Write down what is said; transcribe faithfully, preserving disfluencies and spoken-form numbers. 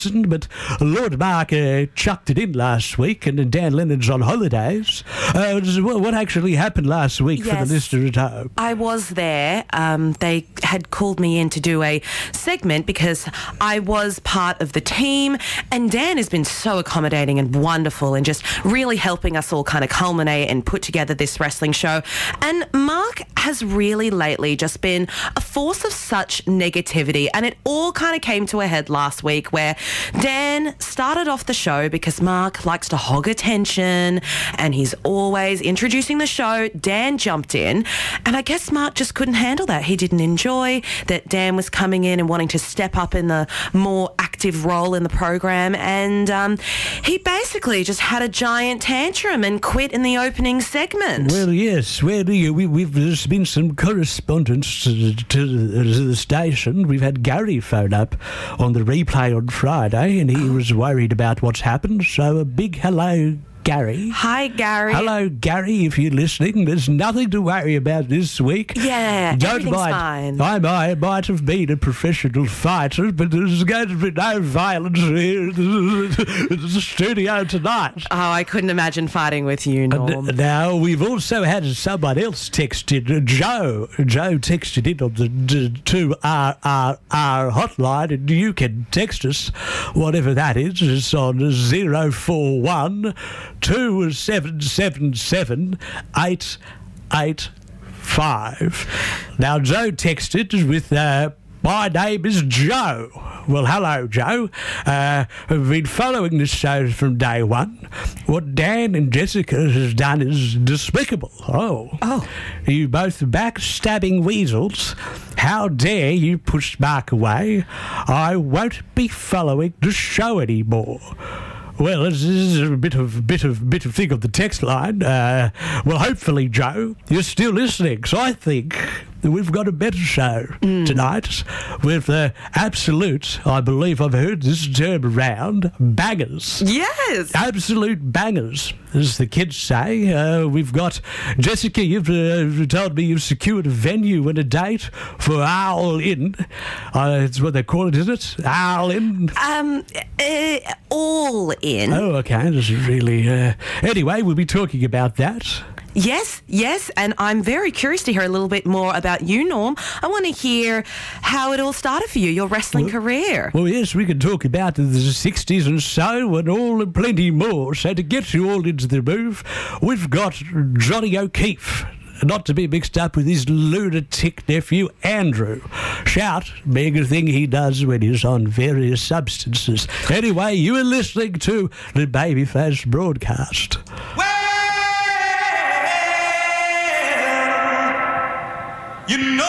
but Lord Mark uh, chucked it in last week, and Dan Lennon's on holidays. Uh, what actually happened last week yes, for the listener at home? I was there. Um, they had called me in to do a segment because I was part of the team, and Dan has been so accommodating and wonderful and just really helping us all kind of culminate and put together this wrestling show. And Mark has really lately just been a force of such negativity, and it all kind of came to a head last week where Dan started off the show because Mark likes to hog attention and he's always introducing the show. Dan jumped in, and I guess Mark just couldn't handle that. He didn't enjoy that Dan was coming in and wanting to step up in the more active role in the program, and um, he basically just had a giant tantrum and quit in the opening segment. Well, yes. Well, we, we've there's been some correspondence to, to the station. We've had Gary phone up on the replay on Friday, and he was worried about what's happened. So a big hello, Gary. Hi, Gary. Hello, Gary, if you're listening. There's nothing to worry about this week. Yeah, Don't everything's mind. fine. I might, might have been a professional fighter, but there's going to be no violence here in the studio tonight. Oh, I couldn't imagine fighting with you, Norm. Uh, now, we've also had someone else text in. Uh, Joe. Joe texted in on the d- to our, our, our hotline, and you can text us, whatever that is. It's on zero four one two seven seven seven eight eight five. Now, Joe texted with, uh, my name is Joe. Well, hello, Joe. Uh, I've been following this show from day one. What Dan and Jessica has done is despicable. Oh. Oh. You both backstabbing weasels. How dare you push Mark away? I won't be following the show anymore. Well, this is a bit of bit of bit of thing on the text line. Uh, well, hopefully, Joe, you're still listening. So I think that we've got a better show mm. tonight with uh, absolute. I believe I've heard this term around, bangers. Yes, absolute bangers, as the kids say. Uh, we've got Jessica. You've uh, told me you've secured a venue and a date for All In. Uh, it's what they call it, isn't it? All In. Um, uh, all in. Oh, okay. This is really... Uh... Anyway, we'll be talking about that. Yes, yes, and I'm very curious to hear a little bit more about you, Norm. I want to hear how it all started for you, your wrestling well, career. Well, yes, we can talk about the sixties and so, and all and plenty more. So to get you all into the move, we've got Johnny O'Keefe. Not to be mixed up with his lunatic nephew, Andrew. Shout being a thing he does when he's on various substances. Anyway, you are listening to the Babyface broadcast. Well, you know